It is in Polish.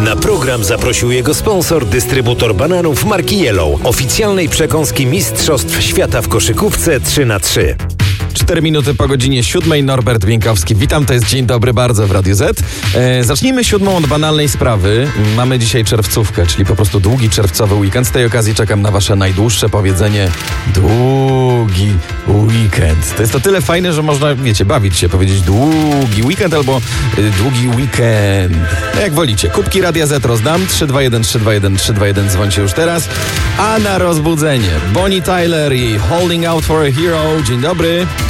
Na program zaprosił jego sponsor, dystrybutor bananów marki Yellow, oficjalnej przekąski Mistrzostw Świata w koszykówce 3x3. 4 minuty po godzinie 7. Norbert Bieńkowski. Witam, to jest Dzień Dobry bardzo w Radiu Z. Zacznijmy 7 od banalnej sprawy. Mamy dzisiaj czerwcówkę, czyli po prostu długi czerwcowy weekend. Z tej okazji czekam na wasze najdłuższe powiedzenie długi weekend. To jest to tyle fajne, że można, wiecie, bawić się, powiedzieć długi weekend albo długi weekend. No jak wolicie. Kubki Radia Z rozdam. 321 321 321. Dzwońcie już teraz. A na rozbudzenie Bonnie Tyler i Holding Out for a Hero. Dzień dobry.